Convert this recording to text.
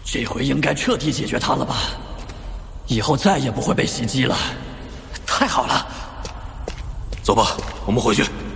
这回应该彻底解决他了吧？以后再也不会被袭击了。太好了， 走吧，我们回去。